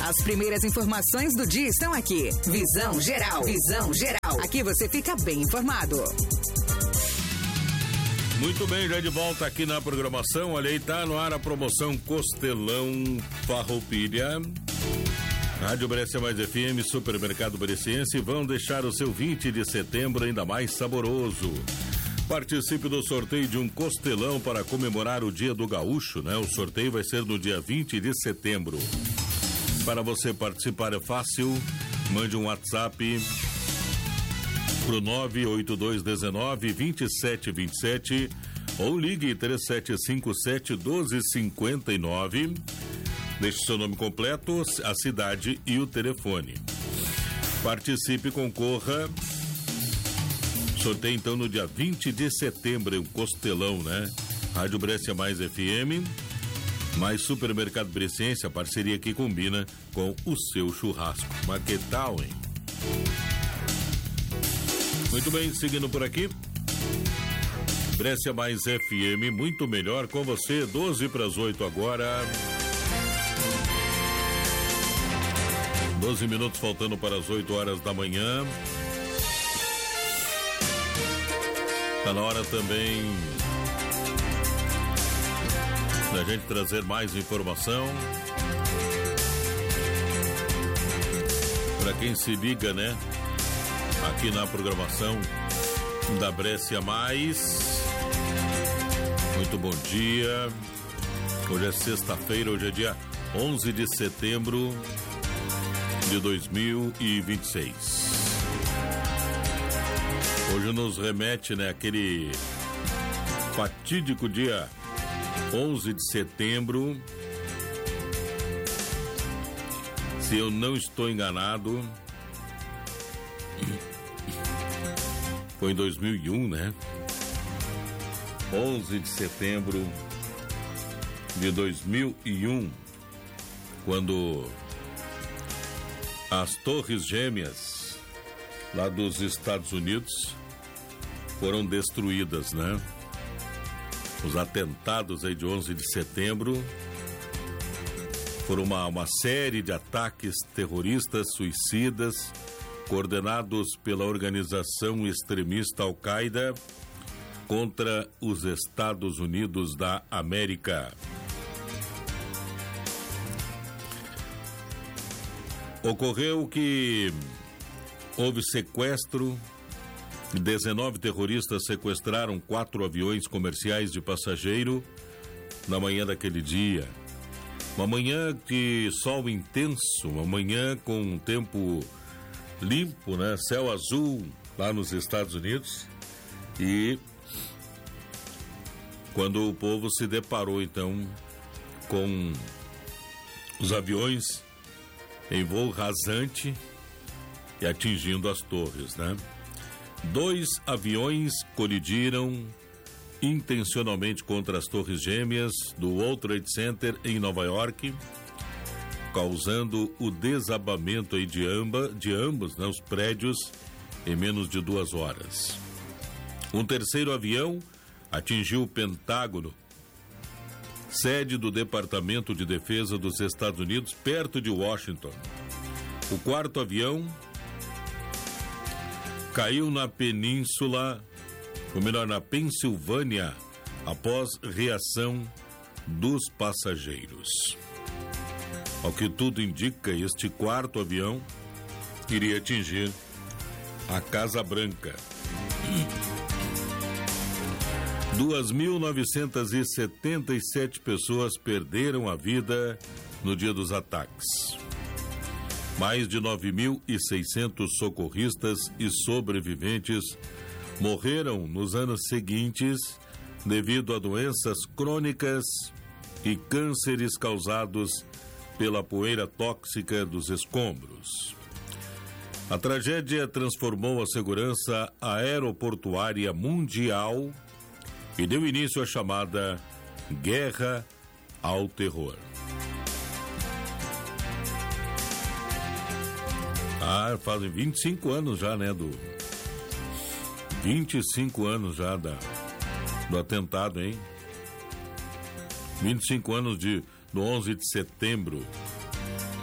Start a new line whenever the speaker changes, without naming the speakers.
As primeiras informações do dia estão aqui. Visão Geral. Visão Geral. Aqui você fica bem informado.
Muito bem, já de volta aqui na programação. Olha aí, tá no ar a promoção Costelão Farroupilha. Rádio Brescia Mais FM, Supermercado Bresciense vão deixar o seu 20 de setembro ainda mais saboroso. Participe do sorteio de um costelão para comemorar o Dia do Gaúcho, né? O sorteio vai ser no dia 20 de setembro. Para você participar é fácil, mande um WhatsApp pro 98219-2727 ou ligue 3757-1259. Deixe seu nome completo, a cidade e o telefone. Participe e concorra. Sorteio então no dia 20 de setembro, um costelão, né? Rádio Brescia Mais FM, mais Supermercado Bresciense, a parceria que combina com o seu churrasco. Mas que tal, hein? Muito bem, seguindo por aqui. Brescia Mais FM, muito melhor com você, 12 para as 8 agora. 12 minutos faltando para as 8 horas da manhã. Está na hora também da gente trazer mais informação para quem se liga, né? Aqui na programação da Brescia Mais. Muito bom dia. Hoje é sexta-feira, hoje é dia 11 de setembro de 2026. Hoje nos remete, né, aquele fatídico dia 11 de setembro. Se eu não estou enganado, foi em 2001, né? 11 de setembro de 2001, quando as Torres Gêmeas lá dos Estados Unidos foram destruídas, né? Os atentados aí de 11 de setembro foram uma série de ataques terroristas suicidas coordenados pela organização extremista Al-Qaeda contra os Estados Unidos da América. Ocorreu que houve sequestro, 19 terroristas sequestraram 4 aviões comerciais de passageiro na manhã daquele dia. Uma manhã de sol intenso, uma manhã com um tempo limpo, né? Céu azul lá nos Estados Unidos. E quando o povo se deparou então com os aviões em voo rasante e atingindo as torres, né? 2 aviões colidiram intencionalmente contra as Torres Gêmeas do World Trade Center em Nova York, causando o desabamento aí de ambos, né, os prédios em menos de 2 horas. Um terceiro avião atingiu o Pentágono, sede do Departamento de Defesa dos Estados Unidos, perto de Washington. O quarto avião caiu na na Pensilvânia, após reação dos passageiros. Ao que tudo indica, este quarto avião iria atingir a Casa Branca. 2.977 pessoas perderam a vida no dia dos ataques. Mais de 9.600 socorristas e sobreviventes morreram nos anos seguintes devido a doenças crônicas e cânceres causados pela poeira tóxica dos escombros. A tragédia transformou a segurança aeroportuária mundial e deu início à chamada Guerra ao Terror. Fazem 25 anos já, né, 25 anos já do atentado, hein? 25 anos do 11 de setembro